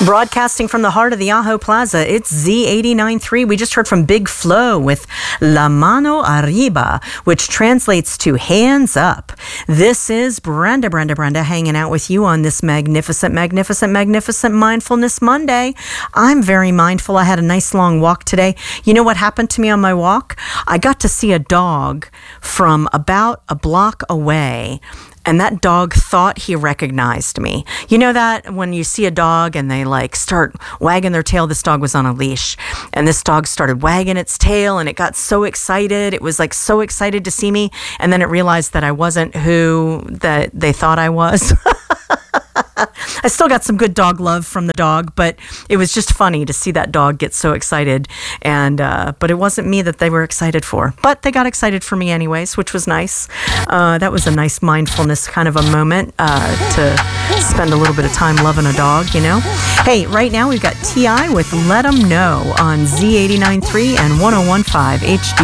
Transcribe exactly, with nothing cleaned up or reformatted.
Broadcasting from the heart of the Ajo Plaza, it's Z eighty-nine point three. We just heard from Big Flo with La Mano Arriba, which translates to hands up. This is Brenda, Brenda, Brenda hanging out with you on this magnificent, magnificent, magnificent Mindfulness Monday. I'm very mindful. I had a nice long walk today. You know what happened to me on my walk? I got to see a dog from about a block away. And that dog thought he recognized me. You know that when you see a dog and they like start wagging their tail. This dog was on a leash, and this dog started wagging its tail, and it got so excited. It was like so excited to see me, and then it realized that I wasn't who that they thought I was. I still got some good dog love from the dog, but it was just funny to see that dog get so excited. And uh, but it wasn't me that they were excited for. But they got excited for me anyways, which was nice. Uh, that was a nice mindfulness kind of a moment uh, to spend a little bit of time loving a dog, you know. Hey, right now we've got T I with Let 'Em Know on Z eighty-nine point three and one oh one point five H D.